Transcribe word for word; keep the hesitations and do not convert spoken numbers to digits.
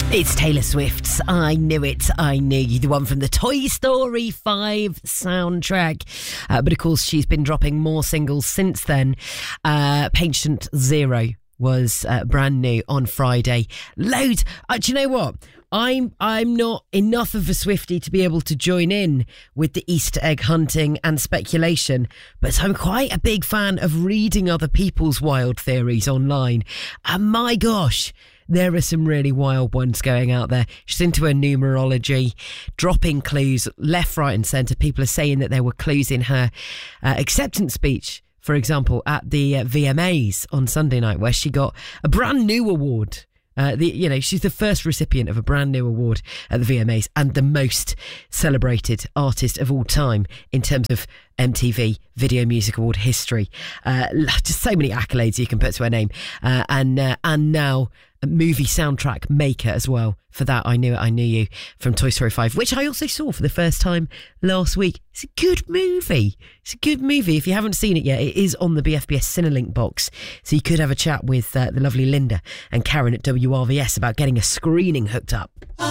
It's Taylor Swift's I Knew It, I Knew You, the one from the Toy Story five soundtrack. Uh, but of course, she's been dropping more singles since then. Uh, Patient Zero was uh, brand new on Friday. Loads. Uh, do you know what? I'm I'm not enough of a Swiftie to be able to join in with the Easter egg hunting and speculation, but I'm quite a big fan of reading other people's wild theories online. And my gosh, there are some really wild ones going out there. She's into her numerology, dropping clues left, right and centre. People are saying that there were clues in her uh, acceptance speech, for example, at the uh, V M As on Sunday night, where she got a brand new award. Uh, the, you know, she's the first recipient of a brand new award at the V M As and the most celebrated artist of all time in terms of M T V Video Music Award history. Uh, just so many accolades you can put to her name. Uh, and uh, and now a movie soundtrack maker as well for that I Knew It, I Knew You from Toy Story five, which I also saw for the first time last week. It's a good movie. It's a good movie. If you haven't seen it yet, it is on the B F B S Cinelink box. So you could have a chat with uh, the lovely Linda and Karen at W R V S about getting a screening hooked up.